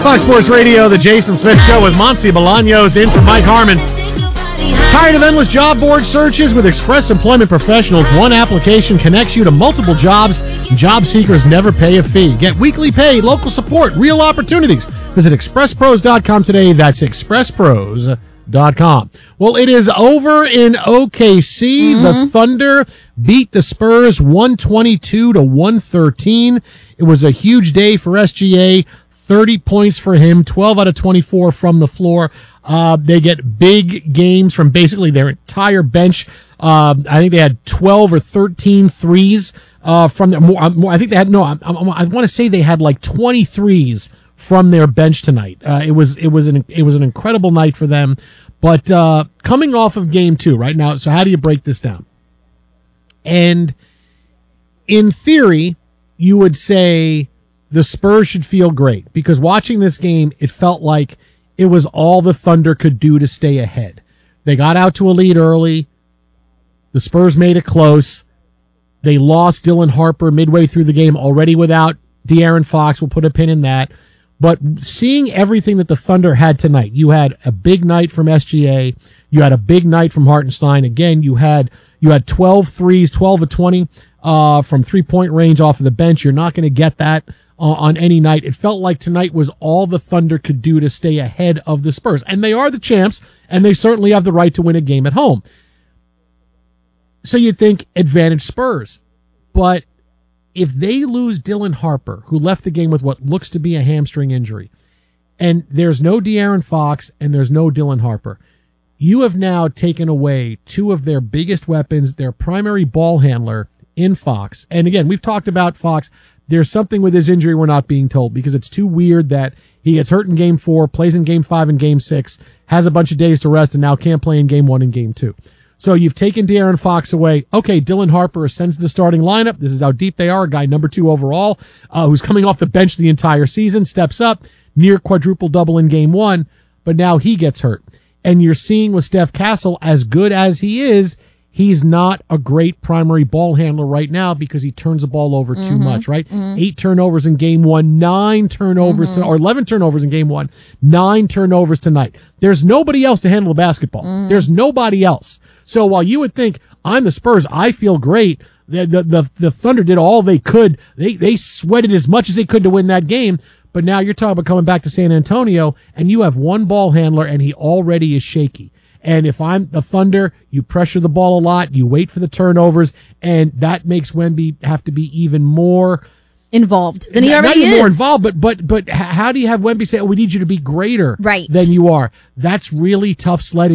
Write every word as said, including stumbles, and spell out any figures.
Fox Sports Radio, the Jason Smith Show with Monty Bolaños in for Mike Harmon. Tired of endless job board searches? With Express Employment Professionals, one application connects you to multiple jobs. Job seekers never pay a fee. Get weekly pay, local support, real opportunities. Visit express pros dot com today. That's express pros dot com. Well, it is over in O K C. Mm-hmm. The Thunder beat the Spurs one twenty-two to one thirteen. It was a huge day for S G A. thirty points for him, twelve out of twenty-four from the floor. Uh, they get big games from basically their entire bench. Uh, I think they had twelve or thirteen threes uh, from their more, more. I think they had no. I, I, I want to say they had like twenty threes from their bench tonight. Uh, it was it was an it was an incredible night for them. But uh, coming off of game two right now, so how do you break this down? And in theory, you would say the Spurs should feel great, because watching this game, it felt like it was all the Thunder could do to stay ahead. They got out to a lead early. The Spurs made it close. They lost Dylan Harper midway through the game already without De'Aaron Fox. We'll put a pin in that. But seeing everything that the Thunder had tonight, you had a big night from S G A. You had a big night from Hartenstein. Again, you had you had twelve threes, twelve of twenty uh, from three-point range off of the bench. You're not going to get that uh, on any night. It felt like tonight was all the Thunder could do to stay ahead of the Spurs. And they are the champs, and they certainly have the right to win a game at home. So you'd think advantage Spurs. But if they lose Dylan Harper, who left the game with what looks to be a hamstring injury, and there's no De'Aaron Fox and there's no Dylan Harper, you have now taken away two of their biggest weapons, their primary ball handler in Fox. And again, we've talked about Fox. There's something with his injury we're not being told, because it's too weird that he gets hurt in game four, plays in game five and game six, has a bunch of days to rest, and now can't play in game one and game two. So you've taken De'Aaron Fox away. Okay, Dylan Harper ascends to the starting lineup. This is how deep they are. A guy number two overall, uh, who's coming off the bench the entire season, steps up, near quadruple double in game one, but now he gets hurt. And you're seeing with Steph Castle, as good as he is, he's not a great primary ball handler right now, because he turns the ball over too mm-hmm. much, right? Mm-hmm. Eight turnovers in game one, nine turnovers, mm-hmm. to, or eleven turnovers in game one, nine turnovers tonight. There's nobody else to handle the basketball. Mm-hmm. There's nobody else. So while you would think, I'm the Spurs, I feel great, the, the, the, the Thunder did all they could. They, they sweated as much as they could to win that game. But now you're talking about coming back to San Antonio, and you have one ball handler, and he already is shaky. And if I'm the Thunder, you pressure the ball a lot, you wait for the turnovers, and that makes Wemby have to be even more involved than he not, already not even is. more involved, but but but how do you have Wemby say, "Oh, we need you to be greater right. than you are"? That's really tough sledding.